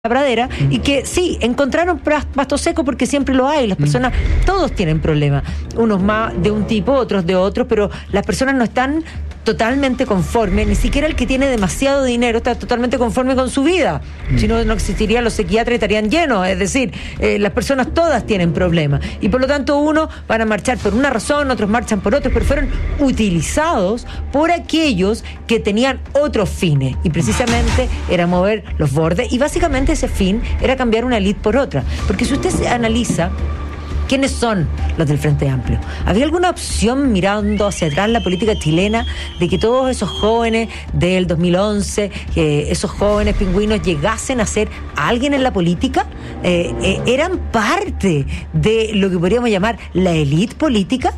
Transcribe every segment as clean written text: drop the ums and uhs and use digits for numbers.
pradera, y que sí, encontraron pasto seco porque siempre lo hay. Las personas, todos tienen problemas, unos más de un tipo, otros de otros, pero las personas no están totalmente conformes, ni siquiera el que tiene demasiado dinero está totalmente conforme con su vida, si no, no existirían los psiquiatras, estarían llenos, es decir, las personas todas tienen problemas, y por lo tanto unos van a marchar por una razón, otros marchan por otros, pero fueron utilizados por aquellos que tenían otros fines, y precisamente era mover los bordes, y básicamente ese fin era cambiar una élite por otra, porque si usted se analiza ¿quiénes son los del Frente Amplio? ¿Había alguna opción, mirando hacia atrás la política chilena, de que todos esos jóvenes del 2011, esos jóvenes pingüinos llegasen a ser alguien en la política? ¿Eran parte de lo que podríamos llamar la élite política?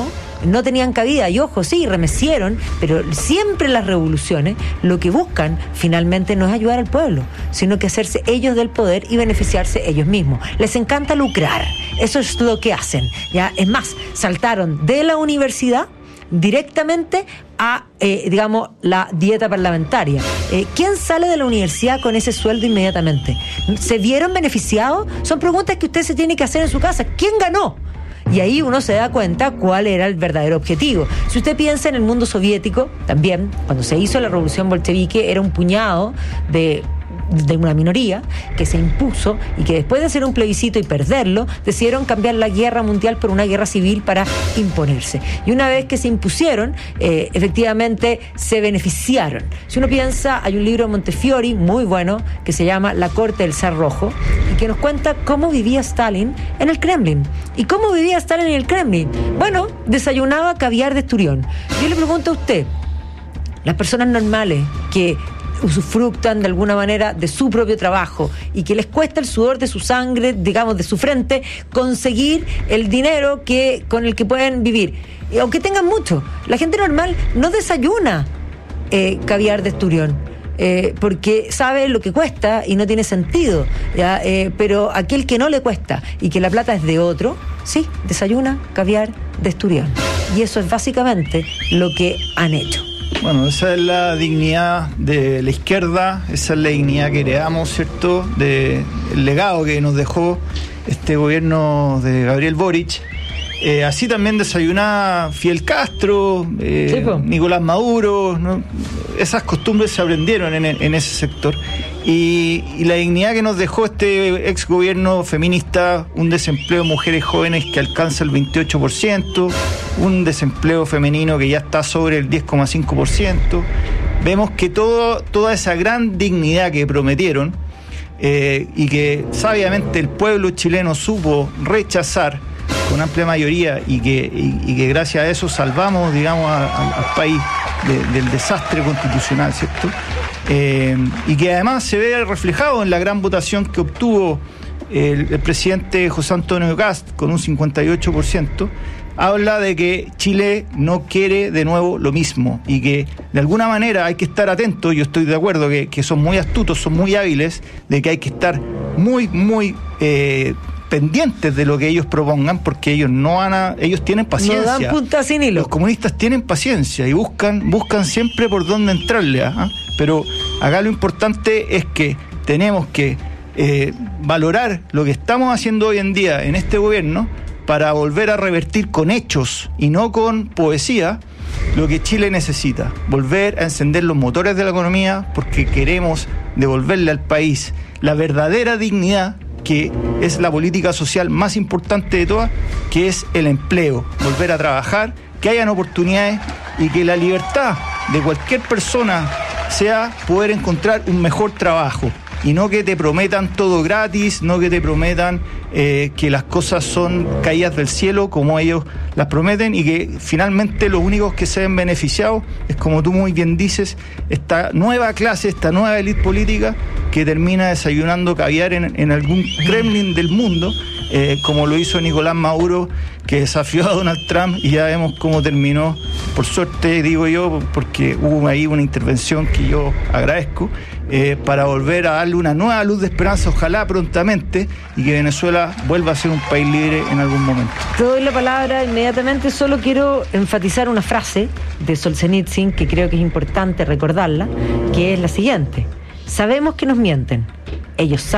No tenían cabida, y ojo, sí, remecieron, pero siempre las revoluciones lo que buscan finalmente no es ayudar al pueblo, sino que hacerse ellos del poder y beneficiarse ellos mismos. Les encanta lucrar, eso es lo que hacen, ¿ya? Es más, saltaron de la universidad directamente a, digamos, la dieta parlamentaria. ¿Quién sale de la universidad con ese sueldo inmediatamente? ¿Se vieron beneficiados? Son preguntas que usted se tiene que hacer en su casa. ¿Quién ganó? Y ahí uno se da cuenta cuál era el verdadero objetivo. Si usted piensa en el mundo soviético, también, cuando se hizo la revolución bolchevique, era un puñado de una minoría que se impuso y que después de hacer un plebiscito y perderlo, decidieron cambiar la guerra mundial por una guerra civil para imponerse. Y una vez que se impusieron, efectivamente se beneficiaron. Si uno piensa, hay un libro de Montefiori muy bueno que se llama La corte del zar rojo y que nos cuenta cómo vivía Stalin en el Kremlin. ¿Y cómo vivía Stalin en el Kremlin? Bueno, desayunaba caviar de esturión. Yo le pregunto a usted, las personas normales que usufructan de alguna manera de su propio trabajo y que les cuesta el sudor de su sangre, digamos, de su frente, conseguir el dinero con el que pueden vivir, aunque tengan mucho. La gente normal no desayuna caviar de esturión, porque sabe lo que cuesta y no tiene sentido, ¿ya? Pero aquel que no le cuesta y que la plata es de otro, sí, desayuna caviar de esturión. Y eso es básicamente lo que han hecho. Bueno, esa es la dignidad de la izquierda, esa es la dignidad que heredamos, ¿cierto?, del legado que nos dejó este gobierno de Gabriel Boric. Así también desayunaba Fidel Castro, Nicolás Maduro, ¿no? Esas costumbres se aprendieron en ese sector. Y la dignidad que nos dejó este ex gobierno feminista, un desempleo de mujeres jóvenes que alcanza el 28%, un desempleo femenino que ya está sobre el 10,5%. Vemos que toda esa gran dignidad que prometieron y que sabiamente el pueblo chileno supo rechazar con amplia mayoría y que gracias a eso salvamos, digamos, al país del desastre constitucional, ¿cierto? Y que además se ve reflejado en la gran votación que obtuvo el presidente José Antonio Kast con un 58%, habla de que Chile no quiere de nuevo lo mismo y que de alguna manera hay que estar atentos. Yo estoy de acuerdo que son muy astutos, son muy hábiles, de que hay que estar muy pendientes de lo que ellos propongan, porque ellos ellos tienen paciencia. No dan punta sin hilo. Los comunistas tienen paciencia y buscan siempre por dónde entrarle, ¿ah? Pero acá lo importante es que tenemos que valorar lo que estamos haciendo hoy en día en este gobierno para volver a revertir con hechos y no con poesía lo que Chile necesita, volver a encender los motores de la economía, porque queremos devolverle al país la verdadera dignidad, que es la política social más importante de todas, que es el empleo, volver a trabajar, que hayan oportunidades y que la libertad de cualquier persona sea poder encontrar un mejor trabajo y no que te prometan todo gratis, no que te prometan que las cosas son caídas del cielo como ellos las prometen y que finalmente los únicos que se ven beneficiados es, como tú muy bien dices, esta nueva clase, esta nueva élite política que termina desayunando caviar en algún Kremlin del mundo, como lo hizo Nicolás Maduro, que desafió a Donald Trump, y ya vemos cómo terminó, por suerte digo yo, porque hubo ahí una intervención que yo agradezco, para volver a darle una nueva luz de esperanza, ojalá prontamente, y que Venezuela vuelva a ser un país libre en algún momento. Te doy la palabra inmediatamente, solo quiero enfatizar una frase de Solzhenitsyn que creo que es importante recordarla, que es la siguiente: sabemos que nos mienten, ellos